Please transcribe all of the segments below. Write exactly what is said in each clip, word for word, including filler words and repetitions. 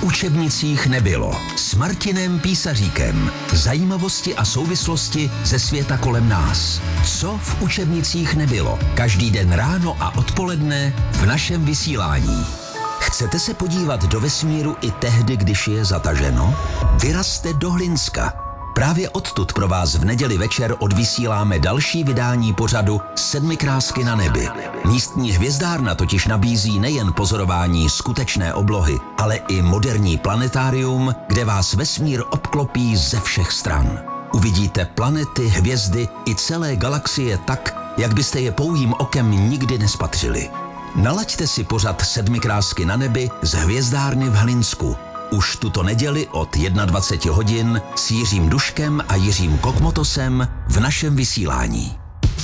učebnicích nebylo. S Martinem Písaříkem. Zajímavosti a souvislosti ze světa kolem nás. Co v učebnicích nebylo? Každý den ráno a odpoledne v našem vysílání. Chcete se podívat do vesmíru i tehdy, když je zataženo? Vyrazte do Hlinska. Právě odtud pro vás v neděli večer odvysíláme další vydání pořadu Sedmi krásky na nebi. Místní hvězdárna totiž nabízí nejen pozorování skutečné oblohy, ale i moderní planetárium, kde vás vesmír obklopí ze všech stran. Uvidíte planety, hvězdy i celé galaxie tak, jak byste je pouhým okem nikdy nespatřili. Nalaďte si pořad Sedmi krásky na nebi z hvězdárny v Hlinsku. Už tuto neděli od dvacet jedna hodin s Jiřím Duškem a Jiřím Kokmotosem v našem vysílání.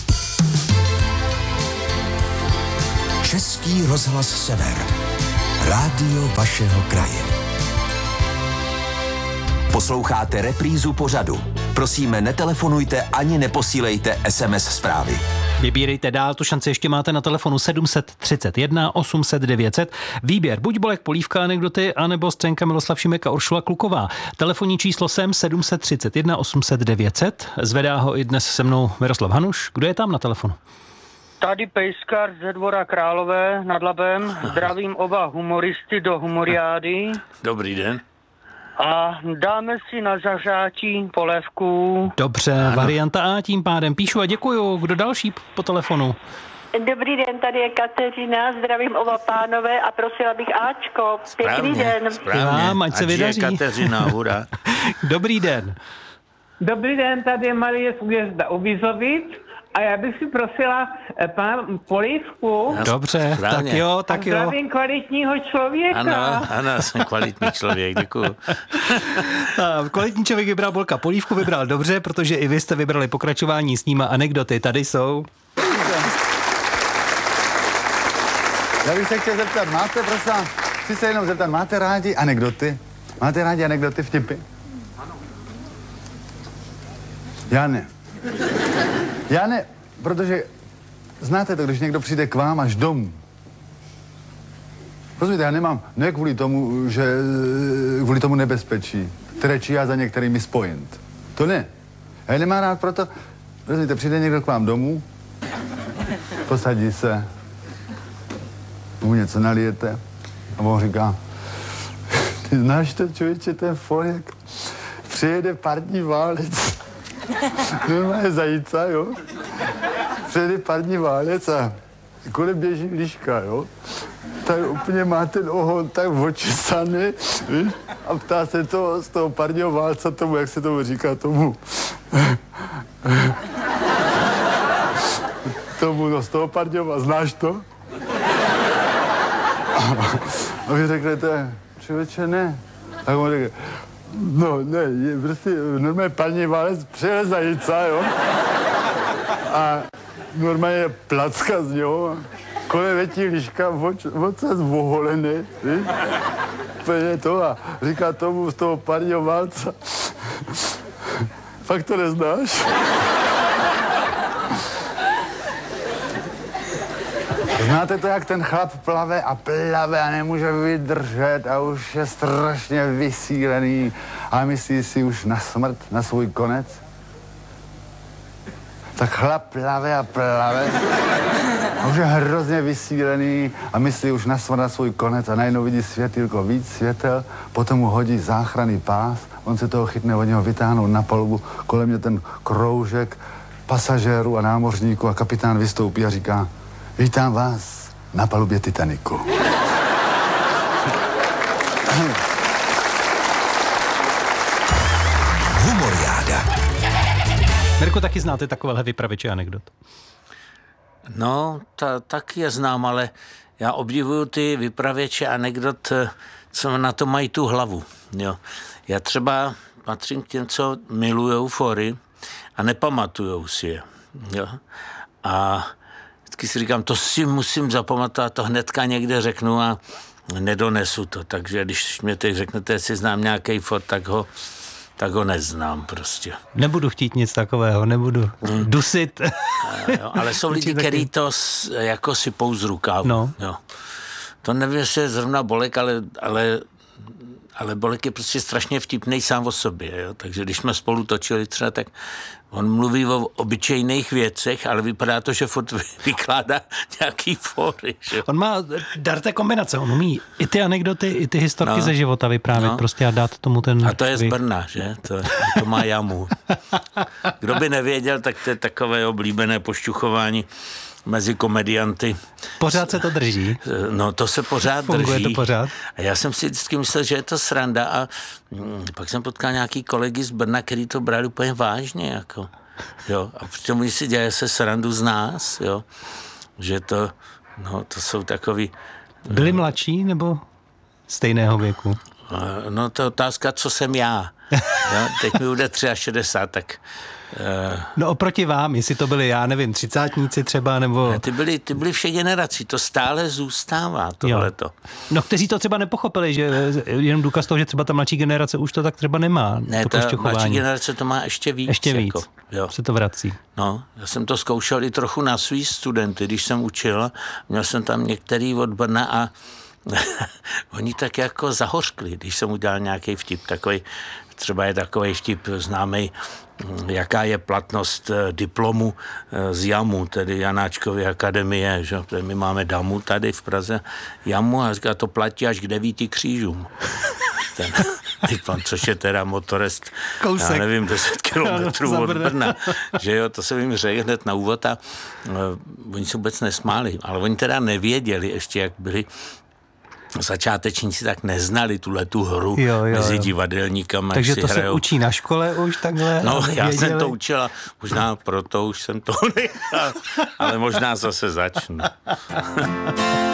Český rozhlas Sever. Rádio vašeho kraje. Posloucháte reprízu pořadu. Prosíme, netelefonujte ani neposílejte es em es zprávy. Vybírejte dál, tu šanci ještě máte na telefonu sedm tři jedna osm set devět set. Výběr buď Bolek Polívka anekdoty, anebo Střenka Miloslav Šimek a Uršula Kluková. Telefonní číslo sem sedm tři jedna osm set devět set. Zvedá ho i dnes se mnou Miroslav Hanuš. Kdo je tam na telefonu? Tady Pejskar ze Dvora Králové nad Labem. Zdravím oba humoristy do humoriády. Dobrý den. A dáme si na zařátí polévku. Dobře, ano. Varianta A tím pádem. Píšu a děkuju. Kdo další po telefonu? Dobrý den, tady je Kateřina, zdravím oba pánové a prosila bych Ačko. Pěkný Správně, den. Správně, vám, ať se vydaří. Kateřina, hurá. Dobrý den. Dobrý den, tady je Marie z Uvězda u Bizovic a já bych si prosila pana Polívku. Dobře, Správně. tak jo, tak jo. Zdravím kvalitního člověka. Ano, ano, jsem kvalitní člověk, děkuju. A kvalitní člověk vybral Bolka Polívku, vybral dobře, protože i vy jste vybrali pokračování s ním a anekdoty. Tady jsou. Já bych se chtěl zeptat, máte, prosím, chci se jenom zeptat, máte rádi anekdoty? Máte rádi anekdoty, vtipy? Ano. Já ne. Já ne, protože znáte to, když někdo přijde k vám až domů. Rozumíte, já nemám, ne kvůli tomu, že kvůli tomu nebezpečí, které číhá za některými spojent. To ne. Já je nemám rád proto, rozumíte, přijde někdo k vám domů, posadí se, mu něco nalijete a on říká, ty znáš to, člověče, ten Folek, přijede parní válec. Normálně zajíca, jo. Přijede parní válec a kolem běží liška, jo. Tak úplně má ten ohon tak očesaný, víš, a ptá se to z toho parního válca tomu, jak se tomu říká, tomu. tomu, no z toho parního válca, znáš to? A vy řeknete, člověče, ne. Tak on řekne, no, ne, je prostě normálně parní válec přijel zajíca, jo. A normálně placka z něho, kolem letí liška, ocas oholený, víš? Úplně to a říká tomu z toho parního válca, fakt to neznáš? Znáte to, jak ten chlap plave a plave a nemůže vydržet a už je strašně vysílený a myslí si už na smrt, na svůj konec? Tak chlap plave a plave a už je hrozně vysílený a myslí už na smrt, na svůj konec a najednou vidí světýlko, víc světel, potom mu hodí záchranný pás, on se toho chytne, oni ho vytáhnou na palubu, kolem mě ten kroužek pasažérů a námořníků a kapitán vystoupí a říká, vítám vás na palubě Titaniku. Humoriáda. Mirko, taky znáte takovéhle vypravěče anekdot? No, ta, tak je znám, ale já obdivuju ty vypravěče anekdot, co na to mají tu hlavu. Jo. Já třeba patřím k těm, co milujou fory a nepamatujou si je. Jo. A vždycky si říkám, to si musím zapamatovat, to hnedka někde řeknu a nedonesu to. Takže když mě teď řeknete, jestli znám nějaký for, tak ho, tak ho neznám prostě. Nebudu chtít nic takového, nebudu hmm. dusit. Jo, ale jsou lidi, kteří to jako si pou z rukávu. No. Jo. To nevím, jestli je zrovna Bolek, ale, ale, ale Bolek je prostě strašně vtipnej sám o sobě, jo? Takže když jsme spolu točili třeba, tak on mluví o obyčejných věcech, ale vypadá to, že furt vykládá nějaký fóry. Že? On má dar té kombinace, on umí i ty anekdoty, i ty historky no, ze života vyprávět no. prostě a dát tomu ten... A to je z Brna, že? To, to má jamu. Kdo by nevěděl, tak to je takové oblíbené pošťuchování mezi komedianty. Pořád se to drží? No, to se pořád Funguje drží. to pořád? A já jsem si vždycky myslel, že je to sranda a hm, pak jsem potkal nějaký kolegy z Brna, který to brali úplně vážně, jako. Jo. A přitom oni si dělají se srandu z nás, jo. Že to, no, to jsou takový... Byli mladší nebo stejného věku? No, to je otázka, co jsem já. Jo? Teď mi bude šedesát tři, tak... Uh, no oproti vám, jestli to byli, já nevím, třicátníci třeba, nebo... Ty byli, ty byli všech generací, to stále zůstává, tohleto. No, kteří to třeba nepochopili, že jenom důkaz toho, že třeba ta mladší generace už to tak třeba nemá. Ne, to ta pošťuchování. Mladší generace to má ještě víc. Ještě víc, jako, jo. se to vrací. No, já jsem to zkoušel i trochu na svý studenty, když jsem učil, měl jsem tam některý od Brna a oni tak jako zahořkli, když jsem udělal nějaký vtip, takový, třeba je takový vtip známý, jaká je platnost diplomu z JAMu, tedy Janáčkovy akademie, že? My máme DAMu tady v Praze, JAMu a říká, to platí až k devíti křížům. Ten diplom, což je teda motorest, Kousek. Já nevím, deset kilometrů od Brna, že jo, to jsem jim řekl hned na úvod a uh, oni se vůbec nesmáli, ale oni teda nevěděli ještě, jak byli začátečníci, tak neznali tuhle tu hru jo, jo, mezi divadelníkama. Takže to hrajou. Se učí na škole už takhle? No, já věděli. Jsem to učila, možná proto už jsem to nechal, ale možná zase začnu.